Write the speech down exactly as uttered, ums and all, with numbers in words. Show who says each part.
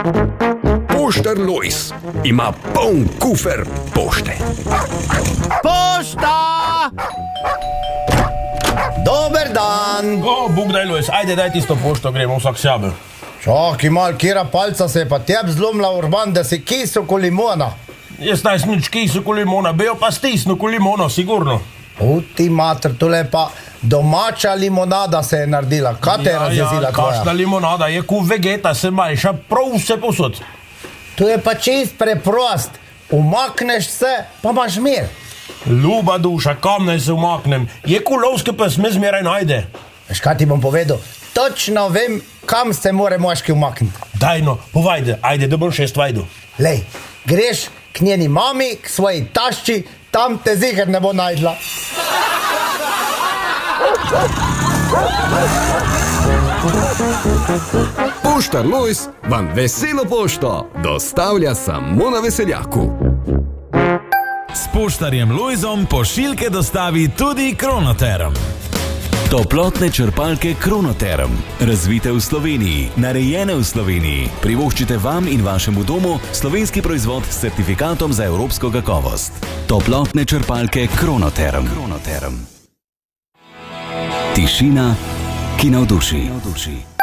Speaker 1: Poštar Lojz ima poln kufer pošte.
Speaker 2: Pošta! Dober dan!
Speaker 3: O, Bog daj, Lojz, ajde, daj tisto pošto, gremo vsak sebe.
Speaker 2: Čakaj mal, kjera palca se je pa teb zlomila, Urban, da si kisoko limona.
Speaker 3: Jaz naj snič kisoko limona, bejo pa stisnuko limona, sigurno.
Speaker 2: U ti mater, tole pa domača limonada se je naredila. Kaj te je razjezila tvoja?
Speaker 3: Kašna limonada je ku vegeta, se manjša prav vse posod.
Speaker 2: To je pa čist preprost. Umakneš se, pa imaš mir.
Speaker 3: Ljuba duša, kam naj se umaknem? Je ku lovski pes, me zmeraj najde.
Speaker 2: Veš, kaj ti bom povedal? Točno vem, kam se more moški umakniti.
Speaker 3: Daj no, povajde, ajde, da bom šest vajdu.
Speaker 2: Lej, greš k njeni mami, k svoji tašči, tam te ziher ne bo najdla.
Speaker 1: Poštar Lojz vam veselo pošto dostavlja samo na Veseljaku.
Speaker 4: S poštarjem Lojzom pošiljke dostavi tudi Kronoterm. Toplotne črpalke Kronoterm, razvite v Sloveniji, narejene v Sloveniji. Privoščite vam in vašemu domu slovenski proizvod s certifikatom za evropsko kakovost. Toplotne črpalke Kronoterm. Kronoterm. Tišina, ki navduši.